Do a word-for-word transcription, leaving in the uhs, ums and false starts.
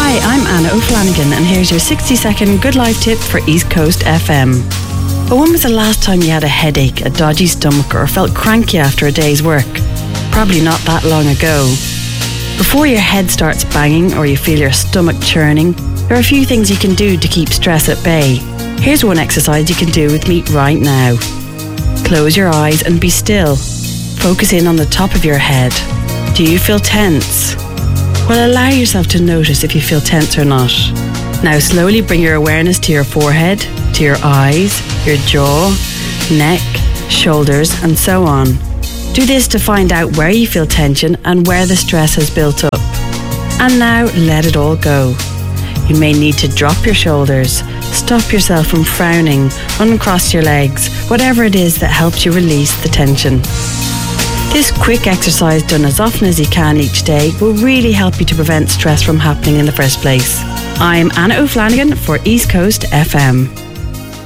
Hi, I'm Anna O'Flanagan, and here's your sixty second Good Life tip for East Coast F M. But when was the last time you had a headache, a dodgy stomach, or felt cranky after a day's work? Probably not that long ago. Before your head starts banging or you feel your stomach churning, there are a few things you can do to keep stress at bay. Here's one exercise you can do with me right now. Close your eyes and be still. Focus in on the top of your head. Do you feel tense? Well, allow yourself to notice if you feel tense or not. Now slowly bring your awareness to your forehead, to your eyes, your jaw, neck, shoulders, and so on. Do this to find out where you feel tension and where the stress has built up. And now let it all go. You may need to drop your shoulders, stop yourself from frowning, uncross your legs, whatever it is that helps you release the tension. This quick exercise done as often as you can each day will really help you to prevent stress from happening in the first place. I'm Anna O'Flanagan for East Coast F M.